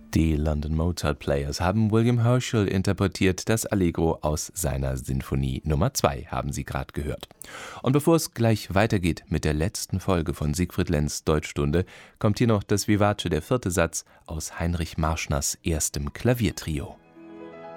Die London Mozart Players haben William Herschel interpretiert, das Allegro aus seiner Sinfonie Nummer 2, haben Sie gerade gehört. Und bevor es gleich weitergeht mit der letzten Folge von Siegfried Lenz Deutschstunde, kommt hier noch das Vivace, der 4. Satz aus Heinrich Marschners erstem Klaviertrio.